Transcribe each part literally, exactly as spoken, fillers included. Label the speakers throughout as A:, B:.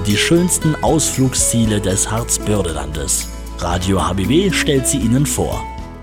A: die schönsten Ausflugsziele des Harzbördelandes. Radio H B W stellt sie Ihnen vor.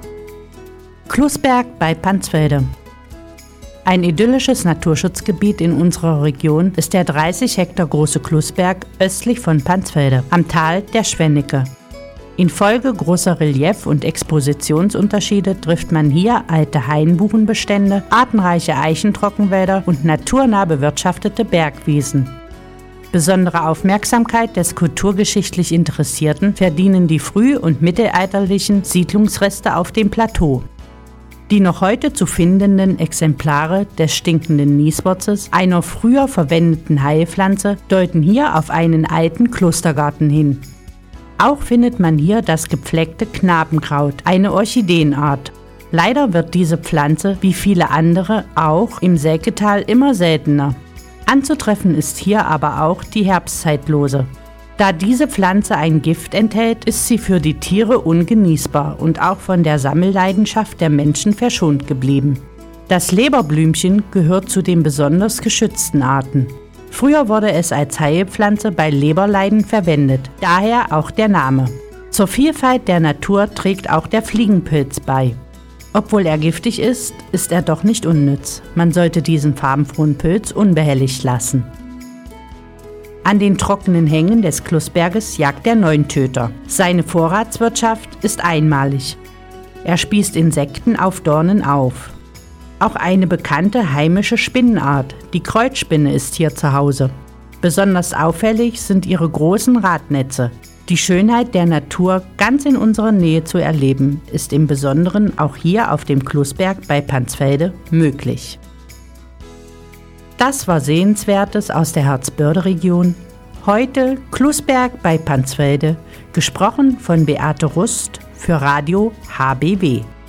B: Klusberg bei Pansfelde. Ein idyllisches Naturschutzgebiet in unserer Region ist der dreißig Hektar große Klusberg östlich von Pansfelde am Tal der Schwennecke. Infolge großer Relief- und Expositionsunterschiede trifft man hier alte Hainbuchenbestände, artenreiche Eichentrockenwälder und naturnah bewirtschaftete Bergwiesen. Besondere Aufmerksamkeit des kulturgeschichtlich Interessierten verdienen die früh- und mittelalterlichen Siedlungsreste auf dem Plateau. Die noch heute zu findenden Exemplare des stinkenden Nieswurzes, einer früher verwendeten Heilpflanze, deuten hier auf einen alten Klostergarten hin. Auch findet man hier das gepflegte Knabenkraut, eine Orchideenart. Leider wird diese Pflanze, wie viele andere, auch im Selketal immer seltener. Anzutreffen ist hier aber auch die Herbstzeitlose. Da diese Pflanze ein Gift enthält, ist sie für die Tiere ungenießbar und auch von der Sammelleidenschaft der Menschen verschont geblieben. Das Leberblümchen gehört zu den besonders geschützten Arten. Früher wurde es als Heilpflanze bei Leberleiden verwendet, daher auch der Name. Zur Vielfalt der Natur trägt auch der Fliegenpilz bei. Obwohl er giftig ist, ist er doch nicht unnütz. Man sollte diesen farbenfrohen Pilz unbehelligt lassen. An den trockenen Hängen des Klusberges jagt der Neuntöter. Seine Vorratswirtschaft ist einmalig. Er spießt Insekten auf Dornen auf. Auch eine bekannte heimische Spinnenart, die Kreuzspinne, ist hier zu Hause. Besonders auffällig sind ihre großen Radnetze. Die Schönheit der Natur ganz in unserer Nähe zu erleben, ist im Besonderen auch hier auf dem Klusberg bei Pansfelde möglich. Das war Sehenswertes aus der Harzbörde-Region. Heute Klusberg bei Pansfelde, gesprochen von Beate Rust für Radio H B W.